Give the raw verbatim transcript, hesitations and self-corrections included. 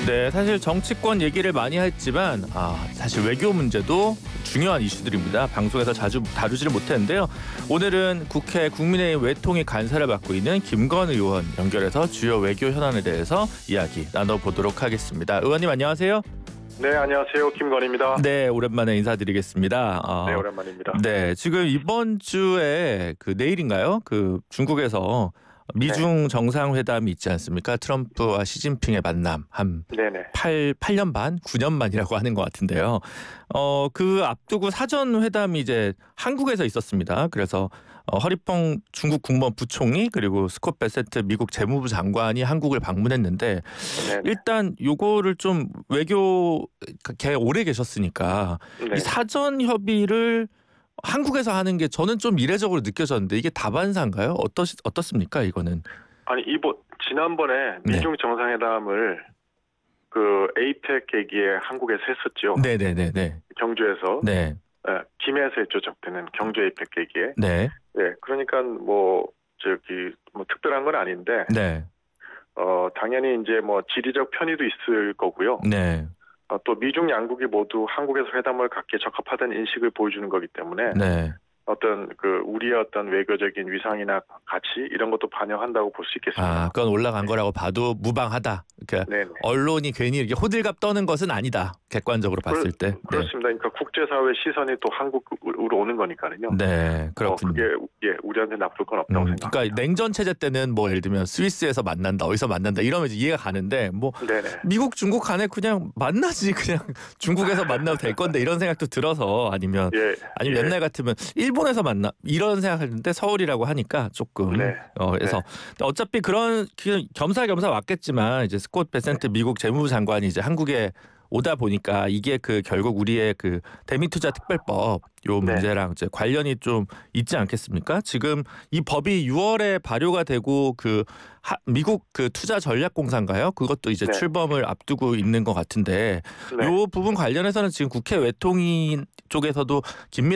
네, 사실 정치권 얘기를 많이 했지만 아, 사실 외교 문제도 중요한 이슈들입니다. 방송에서 자주 다루지를 못했는데요. 오늘은 국회 국민의힘 외통위 간사를 맡고 있는 김건 의원 연결해서 주요 외교 현안에 대해서 이야기 나눠보도록 하겠습니다. 의원님 안녕하세요. 네, 안녕하세요. 김건희입니다. 네, 오랜만에 인사드리겠습니다. 어, 네, 오랜만입니다. 네, 지금 이번 주에 그 내일인가요? 그 중국에서 미중 정상회담이 있지 않습니까? 트럼프와 시진핑의 만남 한 네네. 팔, 팔 년 반, 구 년 만이라고 하는 것 같은데요. 어, 그 앞두고 사전 회담이 이제 한국에서 있었습니다. 그래서 어, 허리펑 중국 국무원 부총리 그리고 스콧 베세트 미국 재무부 장관이 한국을 방문했는데 네네. 일단 요거를 좀 외교 개 오래 계셨으니까 네. 이 사전 협의를 한국에서 하는 게 저는 좀 이례적으로 느껴졌는데 이게 다반사인가요? 어떠 어떻습니까 이거는? 아니 이번 지난번에 미중 네. 정상회담을 그 에이펙 계기에 한국에서 했었죠. 네네네네. 경주에서. 네. 네, 김해에서 했죠. 적대는 경주 에이펙 계기에. 네. 네, 그러니까 뭐 저기 뭐 특별한 건 아닌데. 네. 어 당연히 이제 뭐 지리적 편의도 있을 거고요. 네. 어, 또 미중 양국이 모두 한국에서 회담을 갖기에 적합하다는 인식을 보여주는 거기 때문에. 네. 어떤 그 우리의 어떤 외교적인 위상이나 가치 이런 것도 반영한다고 볼 수 있겠습니다. 아, 그건 올라간 거라고 봐도 무방하다. 그러니까 네네. 언론이 괜히 이렇게 호들갑 떠는 것은 아니다. 객관적으로 봤을 때. 네. 그렇습니다. 그러니까 국제사회 시선이 또 한국으로 오는 거니까요. 네, 그렇군요. 어, 그게 예, 우리한테 나쁠 건 없다고 음, 생각합니다. 그러니까 냉전 체제 때는 뭐 예를 들면 스위스에서 만난다, 어디서 만난다 이러면 이제 이해가 가는데 뭐 네네. 미국, 중국 간에 그냥 만나지 그냥 중국에서 만나도 될 건데 이런 생각도 들어서 아니면 예, 아니면 예. 옛날 같으면 일본에서 만나 이런 생각했는데 서울이라고 하니까 조금 네. 어 그래서 어차피 그런 겸사겸사 왔겠지만 이제 스콧 베센트 미국 재무부 장관이 이제 한국에 오다 보니까 이게 그 결국 우리의 그 대미투자 특별법 요 문제랑 이제 관련이 좀 있지 않겠습니까? 지금 이 법이 유월에 발효가 되고 그 하, 미국 그 투자 전략 공사인가요? 그것도 이제 네. 출범을 앞두고 있는 것 같은데 네. 요 부분 관련해서는 지금 국회 외통위 쪽에서도 긴밀